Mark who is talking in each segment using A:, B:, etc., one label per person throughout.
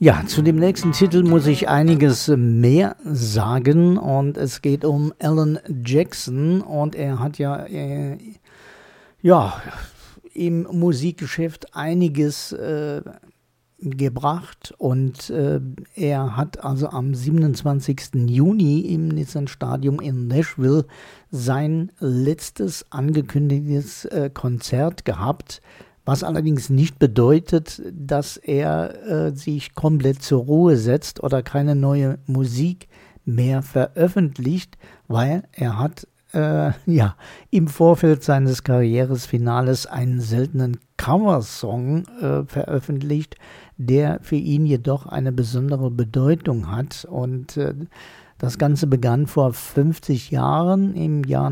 A: Ja, zu dem nächsten Titel muss ich einiges mehr sagen und es geht um Alan Jackson und er hat ja im Musikgeschäft einiges gebracht und er hat also am 27. Juni im Nissan Stadium in Nashville sein letztes angekündigtes Konzert gehabt, was allerdings nicht bedeutet, dass er sich komplett zur Ruhe setzt oder keine neue Musik mehr veröffentlicht, weil er hat im Vorfeld seines Karrieresfinales einen seltenen Coversong veröffentlicht, der für ihn jedoch eine besondere Bedeutung hat. Und das Ganze begann vor 50 Jahren, im Jahr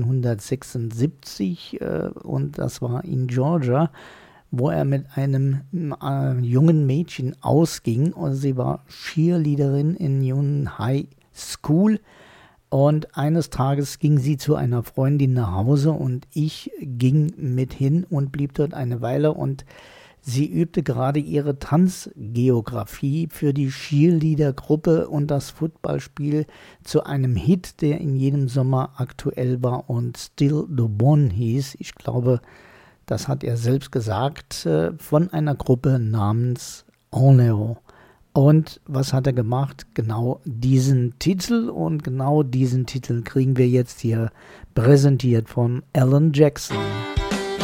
A: 1976, und das war in Georgia, wo er mit einem jungen Mädchen ausging. Und sie war Cheerleaderin in Union High School. Und eines Tages ging sie zu einer Freundin nach Hause und ich ging mit hin und blieb dort eine Weile und sie übte gerade ihre Tanzgeografie für die Cheerleader-Gruppe und das Footballspiel zu einem Hit, der in jedem Sommer aktuell war und Still the One hieß. Ich glaube, das hat er selbst gesagt, von einer Gruppe namens Orleo. Und was hat er gemacht? Genau diesen Titel, und genau diesen Titel kriegen wir jetzt hier präsentiert von Alan Jackson.